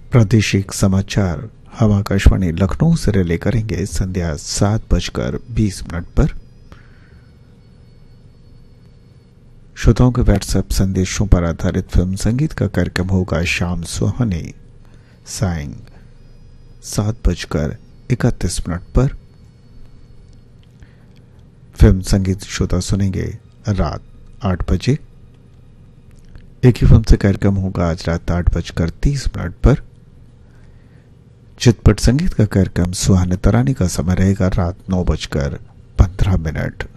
प्रादेशिक समाचार हम आकाशवाणी लखनऊ से रिले करेंगे संध्या 7:20 पर। श्रोताओं के व्हाट्सएप संदेशों पर आधारित फिल्म संगीत का कार्यक्रम होगा शाम सुहानी सायं 7:31 पर। फिल्म संगीत श्रोता सुनेंगे रात 8 बजे। एक ही फिल्म से कार्यक्रम होगा आज रात 8:30 पर। चितपट संगीत का कार्यक्रम सुहाने तराने का समय रहेगा रात 9:15।